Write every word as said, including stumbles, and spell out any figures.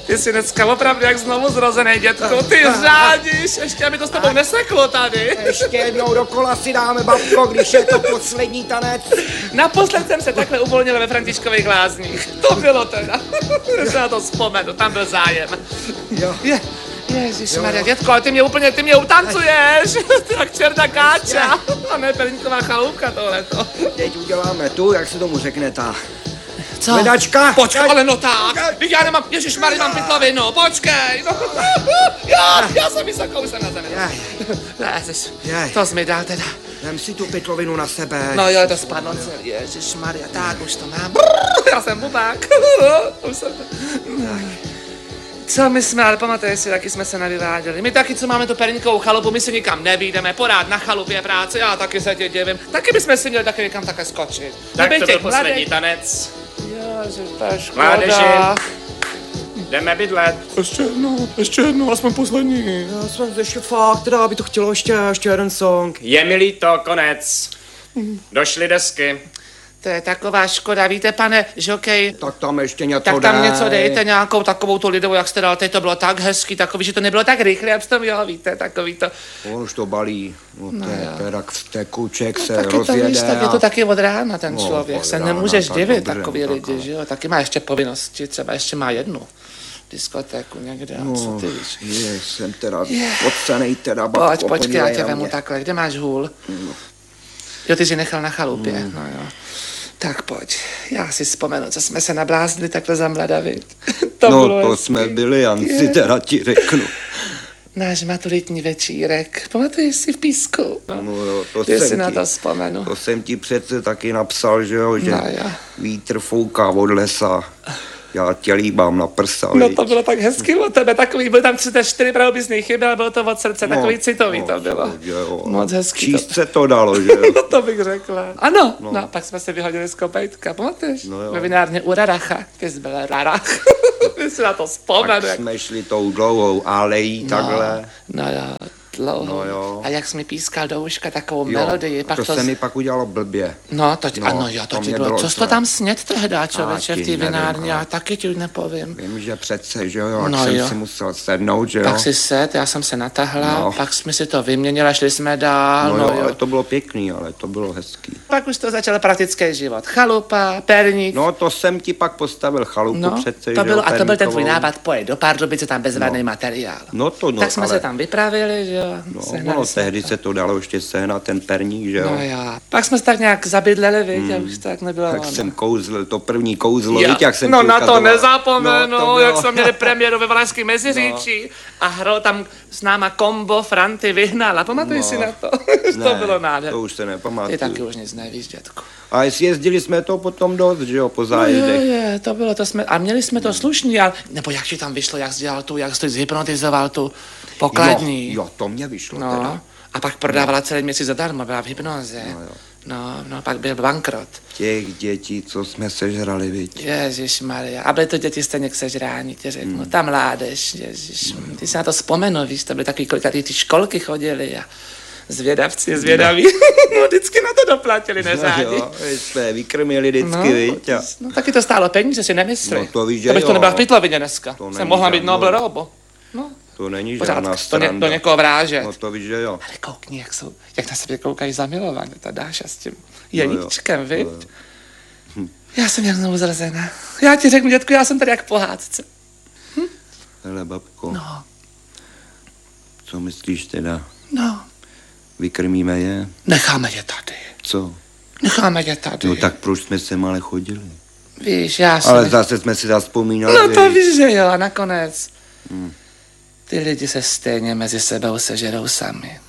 Ty jsi dneska opravdu jak znovu zrozený, dětku. Ty řádíš, ještě aby to s tebou neseklo tady. Ještě jednou dokola si dáme, babko, když je to poslední tanec. Naposled jsem se takhle uvolnil ve Františkových lázních. To bylo teda. Já se na to vzpomenu, tam byl zájem. Jo. Je, ježišmarja, dětko, ale ty mě úplně, ty mě utancuješ. Ty jak čerta káča. A ne Perníková chaloupka tohleto. Teď uděláme tu, jak se tomu řekne ta... Co? Hledačka. Počkej, ale no tak. Teď já nemám, ježišmarja, mám pytlovinu, počkej. No. Já, já jsem vysoko, už jsem na zemi. Ježiš, to jsi mi dal teda. Vem si tu pytlovinu na sebe. No jo, to spadlo celý, ježišmarja, tak už to mám. Já jsem bubák. Už jsem... Co my jsme, ale pamatuješ si, taky jsme se nevyváděli. My taky, co máme tu Perníkovou chalupu, my si nikam nevyjdeme, porád na chalupě práce, já taky se tě divím. Taky bychom si měli taky někam také skočit. Tak to byl poslední tanec. Ježiš, to je škoda. Mládeži, jdeme bydlet. Ještě jednou, ještě jednou, aspoň poslední. Já jsem ještě fakt, teda, aby to chtělo ještě, ještě jeden song. Je mi líto, konec. Došly desky. To je taková škoda, víte, pane žokej. Tak tam ještě něco Tak tam dej. něco dejte, nějakou takovou tu lidovou, jak jste dal, teď to bylo tak hezký, takový, že to nebylo tak rychle, jak jste měl, víte, takový to. On už to balí, no, No to je jo. teda v tekuček se Taky to rozjede. víš, tak je to taky od rána ten No, člověk, od se rána, nemůžeš tak divit, dobře, takový tak lidi, ale- že jo, taky má ještě povinnosti, třeba ještě má jednu diskotéku někde, a co No, ty víš. je, jsem teda Je. podcenej teda, babko, Pojď, počkej, já podívej tě na vemu mě. takhle, kde máš hůl? Jo, ty jsi nechal na chalupě, no jo. Tak pojď, já si vzpomenu, co jsme se nabláznili takhle za mlada, viď? To No, bylo to hezký. jsme byli, Jan, si Je. teda ti řeknu. Náš maturitní večírek, pamatuješ si v Písku? No, No jo, to ty jsem si na ti- to vzpomenu. To jsem ti přece taky napsal, že jo, že No jo. vítr fouká od lesa, já tě líbám na prsa, No viď? to bylo tak hezký od tebe, takový, byl tam třicet čtyři pravopisných chyb, ale bylo to od srdce, No, takový citový no, to bylo. že jo. Moc hezký Číst to. se to dalo, že jo. No to bych řekla. Ano, no, no pak jsme se vyhodili z kopejtka, pamatuješ? No jo. Ve vinárně u Raracha, ty jsi byl Rarach. Ty si na to vzpomenu. Tak jak- jsme šli tou dlouhou alejí takhle. No jo, dlouho. No jo. A jak jsi mi pískal do uška takovou Jo, melodii, pak to, to... se z- mi pak udělalo blbě. No, to, No, ano, jo, to, to ti mě bylo, bylo co jsi to zle. tam sněd tehda, člověče, A v ti té nevím, vinárně, ale- já taky ti už nepovím. Vím, že přece, že jo, jak No jsem jo. si musel sednout, že jo. Pak si set, já jsem se natahla, No. pak jsme si to vyměnili a šli jsme dál, No, no, jo, jo. ale to bylo pěkný, ale to bylo hezký. Pak už to začal praktický život. Chalupa, perník. No, to jsem ti pak postavil chalupu No, přece, to že bylo, jo, a to byl ten tvůj perníkovou. nápad, pojď do Pardubice, tam bezvadný No. materiál. No to no, tak jsme ale... se tam vypravili, že jo. No, sehnali ono jsme tehdy to. se to dalo ještě sehnat, ten perník, že jo. No jo. Pak jsme se tak nějak zabydleli, viď, a už to tak nebylo Tak ono. jsem kouzlil, to první kouzlo, Jo. víš, jak jsem no ti na to ukazoval. nezapomenu, No, to jak bylo- jsme měli premiéru ve Valašském Meziříčí a hrál tam s náma kombo Franty Vyhnala. Pamatuješ No. si na to? to Ne, bylo nádherné. to už se Ty nepamatuju. taky už nic nevíš, dětku. A jezdili jsme to potom dost, že jo, po No, je, zájezdech. je, to bylo, to jsme, a měli jsme to slušný, ale, nebo jak ti tam vyšlo, jak jsi dělal tu, jak jsi to zhypnotizoval tu pokladní. Jo, jo, to mě vyšlo No, teda. a pak prodávala celý měsíc zadarmo, byla v hypnoze. No, jo. No, no, pak byl bankrot. Těch dětí, co jsme sežrali, viď. Ježišmarja. A byly to děti stejně k sežrání, ti řeknu. Hmm. Ta mládež, ježiš. Ty si na to vzpomenu, víš, to byly takový, kolikatý ty školky chodili a zvědavci, zvědaví. No, vždycky na to doplatili, nezádi. No, jo, my jsme vykrmili vždycky, No, viď. A... no, taky to stálo peníze, si nemyslí. No, to víš, že to bych to jo. nebyla v pytlovině dneska. To Jsem není mohla být žádnou- Nobel Robo. No, To není pořád, žádná to, ně, stranda. to někoho vrážet. No to víš, že jo. Ale koukni, jak, jsou, jak na sebe koukají zamilovaně, ta Dáša s tím Jeníčkem, No jo, viď? no jo. Já jsem jak znovu zrozená. Já ti řeknu, dětku, já jsem tady jak pohádce. Hele, babko, No, co myslíš teda? no, Vykrmíme je? necháme je tady. Co? Necháme je tady. No tak proč jsme sem ale chodili? Víš, já jsem... Ale zase jsme si zaspomínali. No to viď. víš, že jo, a nakonec Hmm. ty lidi se stejně mezi sebou sežerou sami.